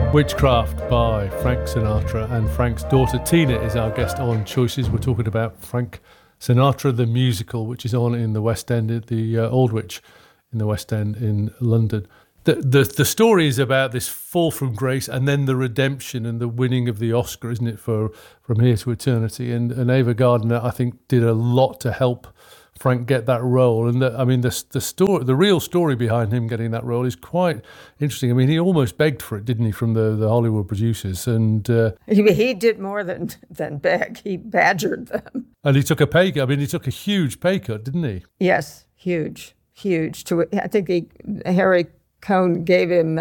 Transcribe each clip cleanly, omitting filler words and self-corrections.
Witchcraft by Frank Sinatra, and Frank's daughter Tina is our guest on Choices. We're talking about Frank Sinatra, the musical, which is on in the West End, at the Aldwych in the West End in London. The story is about this fall from grace and then the redemption and the winning of the Oscar, isn't it, for From Here to Eternity? And Ava Gardner, I think, did a lot to help Frank get that role. And the real story behind him getting that role is quite interesting. I mean, he almost begged for it, didn't he, from the Hollywood producers? And he did more than beg. He badgered them. And he took a pay cut. I mean, he took a huge pay cut, didn't he? Yes, huge. I think Harry Cohn gave him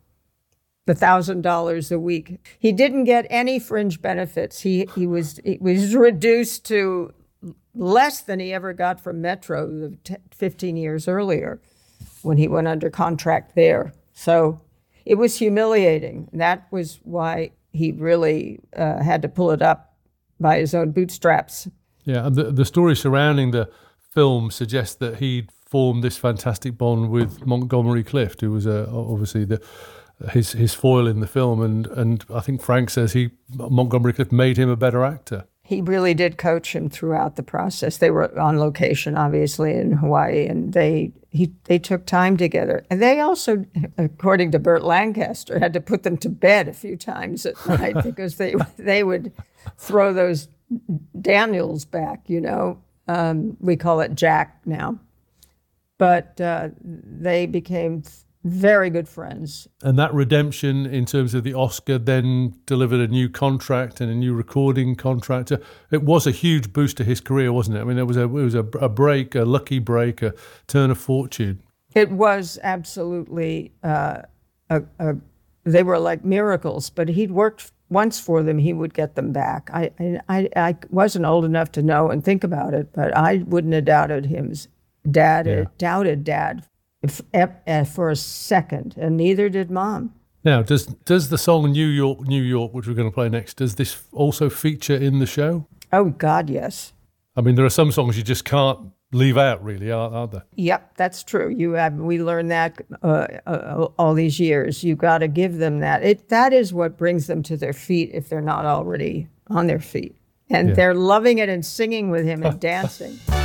$1,000 a week. He didn't get any fringe benefits. He was reduced to less than he ever got from Metro 15 years earlier when he went under contract there. So it was humiliating. That was why he really had to pull it up by his own bootstraps. Yeah, and the story surrounding the film suggests that he'd formed this fantastic bond with Montgomery Clift, who was obviously his foil in the film, and I think Frank says Montgomery Clift made him a better actor. He really did coach him throughout the process. They were on location, obviously, in Hawaii, and they took time together. And they also, according to Burt Lancaster, had to put them to bed a few times at night because they would throw those Daniels back, you know. We call it Jack now. But they became very good friends. And that redemption in terms of the Oscar then delivered a new contract and a new recording contract. It was a huge boost to his career, wasn't it? I mean, it was a break, a lucky break, a turn of fortune. It was absolutely, they were like miracles, but he'd worked once for them, he would get them back. I wasn't old enough to know and think about it, but I wouldn't have doubted him's dad. Yeah. Doubted Dad for a second, and neither did Mom. Now, does the song New York, New York, which we're going to play next, does this also feature in the show? Oh, God, yes. I mean, there are some songs you just can't leave out, really, are there? Yep, that's true. We learned that all these years. You got to give them that. That is what brings them to their feet if they're not already on their feet. And They're loving it and singing with him and dancing.